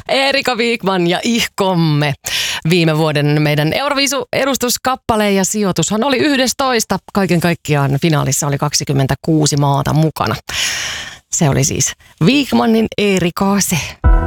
Erika Wigman ja Ihkomme. Viime vuoden meidän Euroviisu-edustuskappale ja sijoitushan oli 11. Kaiken kaikkiaan finaalissa oli 26 maata mukana. Se oli siis Wigmanin Erika se.